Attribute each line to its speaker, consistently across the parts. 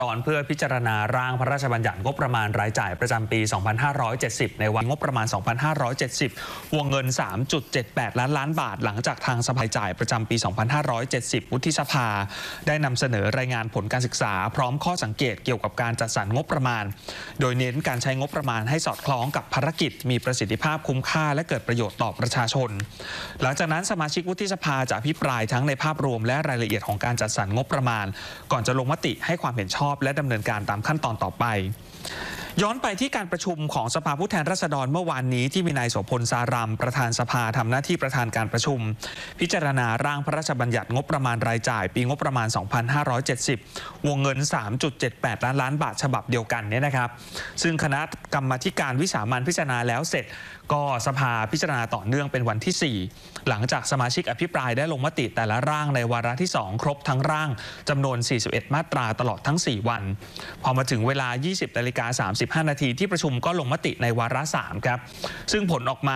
Speaker 1: ตอนเพื่อพิจารณาร่างพระราชบัญญัติงบประมาณรายจ่ายประจำปี 2570 ในวันงบประมาณ 2570 วงเงิน 3.78 ล้านบาทหลังจากทางสภาจ่ายประจำปี 2570 วุฒิสภาได้นำเสนอรายงานผลการศึกษาพร้อมข้อสังเกตเกี่ยวกับการจัดสรรงบประมาณโดยเน้นการใช้งบประมาณให้สอดคล้องกับภารกิจมีประสิทธิภาพคุ้มค่าและเกิดประโยชน์ต่อประชาชนหลังจากนั้นสมาชิกวุฒิสภาจะอภิปรายทั้งในภาพรวมและรายละเอียดของการจัดสรรงบประมาณก่อนจะลงมติให้ความเห็นชอบและดำเนินการตามขั้นตอนต่อไปย้อนไปที่การประชุมของสภาผู้แทนราษฎรเมื่อวานนี้ที่มีนายโสพลสารัมประธานสภาทำหน้าที่ประธานการประชุมพิจารณาร่างพระราชบัญญัติงบประมาณรายจ่ายปีงบประมาณ 2570 วงเงิน 3.78 ล้านบาทฉบับเดียวกันเนี่ยนะครับซึ่งคณะกรรมาธิการวิสามัญพิจารณาแล้วเสร็จก็สภาพิจารณาต่อเนื่องเป็นวันที่ 4หลังจากสมาชิกอภิปรายได้ลงมติแต่ละร่างในวาระที่ 2 ครบทั้งร่างจำนวน 41 มาตราตลอดทั้ง 4 วันพอมาถึงเวลา 20:35 นาทีที่ประชุมก็ลงมติในวาระ 3 ครับซึ่งผลออกมา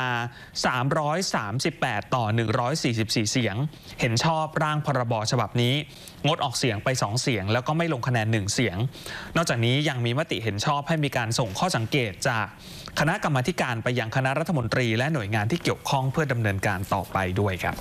Speaker 1: 338 ต่อ 144 เสียงเห็นชอบร่างพรบฉบับนี้งดออกเสียงไป 2 เสียงแล้วก็ไม่ลงคะแนน 1 เสียงนอกจากนี้ยังมีมติเห็นชอบให้มีการส่งข้อสังเกตจากคณะกรรมาธิการไปยังคณะรัฐมนตรีและหน่วยงานที่เกี่ยวข้องเพื่อดำเนินการต่อไปด้วยครับ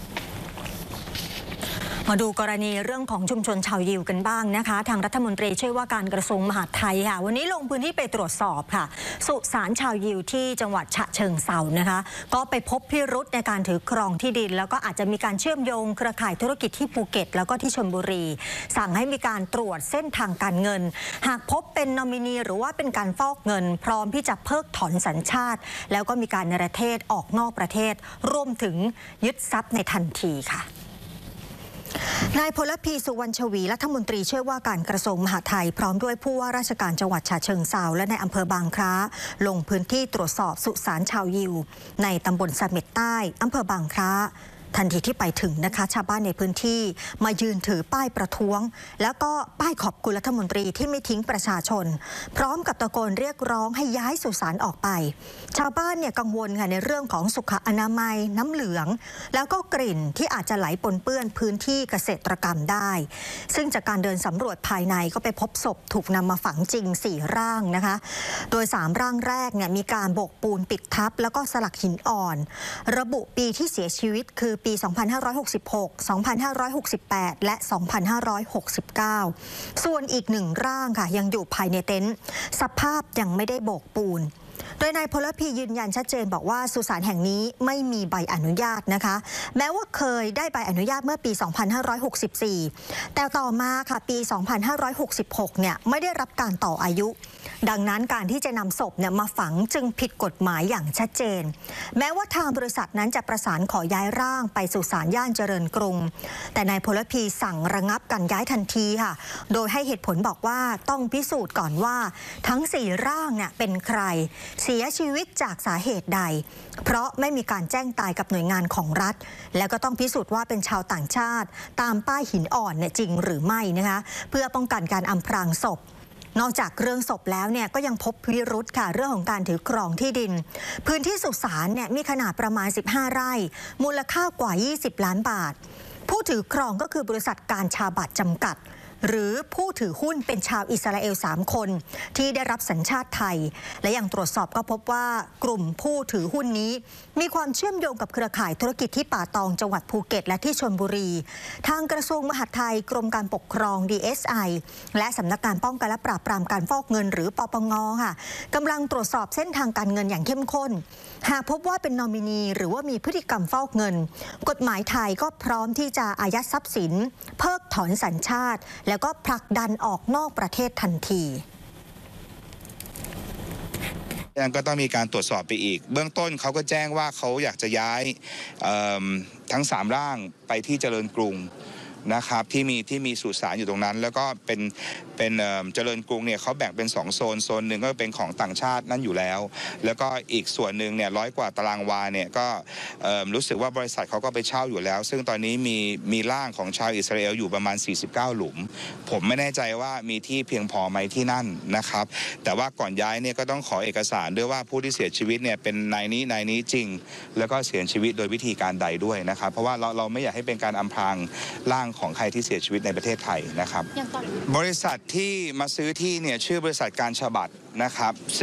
Speaker 2: มาดูกรณีเรื่องของชุมชนชาวยิวกันบ้างนะคะทางรัฐมนตรีช่วยว่าการกระทรวงมหาดไทยค่ะวันนี้ลงพื้นที่ไปตรวจสอบค่ะสุสานชาวยิวที่จังหวัดฉะเชิงเทรานะคะก็ไปพบพิรุธในการถือครองที่ดินแล้วก็อาจจะมีการเชื่อมโยงเครือข่ายธุรกิจที่ภูเก็ตแล้วก็ที่ชลบุรีสั่งให้มีการตรวจเส้นทางการเงินหากพบเป็นนอมินีหรือว่าเป็นการฟอกเงินพร้อมที่จะเพิกถอนสัญชาติแล้วก็มีการเนรเทศออกนอกประเทศรวมถึงยึดทรัพย์ในทันทีค่ะนายพลพีสุวรรณชวีรัฐมนตรีช่วยว่าการกระทรวงมหาดไทยพร้อมด้วยผู้ว่าราชการจังหวัดฉะเชิงเทราและในอำเภอบางคล้าลงพื้นที่ตรวจสอบสุสานชาวยิวในตำบลเสม็ดใต้อำเภอบางคล้าทันทีที่ไปถึงนะคะชาวบ้านในพื้นที่มายืนถือป้ายประท้วงแล้วก็ป้ายขอบคุณรัฐมนตรีที่ไม่ทิ้งประชาชนพร้อมกับตะโกนเรียกร้องให้ย้ายสุสานออกไปชาวบ้านเนี่ยกังวลค่ะในเรื่องของสุขอนามัยน้ำเหลืองแล้วก็กลิ่นที่อาจจะไหลปนเปื้อนพื้นที่เกษตรกรรมได้ซึ่งจากการเดินสำรวจภายในก็ไปพบศพถูกนำมาฝังจริง4ร่างนะคะโดย3ร่างแรกเนี่ยมีการโบกปูนปิดทับแล้วก็สลักหินอ่อนระบุปีที่เสียชีวิตคือปี 2566 2568 และ 2569 ส่วนอีก1ร่างค่ะยังอยู่ภายในเต็นท์สภาพยังไม่ได้โบกปูนโดยนายพลพียืนยันชัดเจนบอกว่าสุสานแห่งนี้ไม่มีใบอนุญาตนะคะแม้ว่าเคยได้ใบอนุญาตเมื่อปี 2564 แต่ต่อมาค่ะปี 2566 เนี่ยไม่ได้รับการต่ออายุดังนั้นการที่จะนำศพเนี่ยมาฝังจึงผิดกฎหมายอย่างชัดเจนแม้ว่าทางบริษัทนั้นจะประสานขอย้ายร่างไปสู่ศาลย่านเจริญกรุงแต่นายพลพีสั่งระงับการย้ายทันทีค่ะโดยให้เหตุผลบอกว่าต้องพิสูจน์ก่อนว่าทั้ง4ร่างเนี่ยเป็นใครเสียชีวิตจากสาเหตุใดเพราะไม่มีการแจ้งตายกับหน่วยงานของรัฐแล้วก็ต้องพิสูจน์ว่าเป็นชาวต่างชาติตามป้ายหินอ่อนเนี่ยจริงหรือไม่นะคะเพื่อป้องกันการอำพรางศพนอกจากเรื่องศพแล้วเนี่ยก็ยังพบพิรุธค่ะเรื่องของการถือครองที่ดินพื้นที่สุสานเนี่ยมีขนาดประมาณ15ไร่มูลค่ากว่า20ล้านบาทผู้ถือครองก็คือบริษัทการชาบัตจำกัดหรือผู้ถือหุ้นเป็นชาวอิสราเอล3คนที่ได้รับสัญชาติไทยและยังตรวจสอบก็พบว่ากลุ่มผู้ถือหุ้นนี้มีความเชื่อมโยงกับเครือข่ายธุรกิจที่ป่าตองจังหวัดภูเก็ตและที่ชลบุรีทางกระทรวงมหาดไทยกรมการปกครอง DSI และสำนักงานป้องกันและปราบปรามการฟอกเงินหรือปปงค่ะกำลังตรวจสอบเส้นทางการเงินอย่างเข้มข้นหากพบว่าเป็นนอมินีหรือว่ามีพฤติกรรมฟอกเงินกฎหมายไทยก็พร้อมที่จะอายัดทรัพย์สินเพิกถอนสัญชาติแล้วก็ผลักดันออกนอกประเทศทันที
Speaker 3: ยังก็ต้องมีการตรวจสอบไปอีกเบื้องต้นเขาก็แจ้งว่าเขาอยากจะย้ายทั้ง3ร่างไปที่เจริญกรุงนะครับที่มีสุสานอยู่ตรงนั้นแล้วก็เป็นเจริญกรุงเนี่ยเขาแบ่งเป็น2โซนหนึ่งก็เป็นของต่างชาตินั่นอยู่แล้วแล้วก็อีกส่วนหนึ่งเนี่ย100 กว่าตารางวาเนี่ยก็รู้สึกว่าบริษัทเขาก็ไปเช่าอยู่แล้วซึ่งตอนนี้มีร่างของชาวอิสราเอลอยู่ประมาณ49หลุมผมไม่แน่ใจว่ามีที่เพียงพอไหมที่นั่นนะครับแต่ว่าก่อนย้ายเนี่ยก็ต้องขอเอกสารด้วยว่าผู้ที่เสียชีวิตเนี่ยเป็นนายนี้จริงแล้วก็เสียชีวิตโดยวิธีการใดด้วยนะครับเพราะว่าเราไม่อยากให้เป็นการอำพรางร่างของใครที่เสียชีวิตในประเทศไทยนะครับบริษัทที่มาซื้อที่เนี่ยชื่อบริษัทการฉบัดนะครับ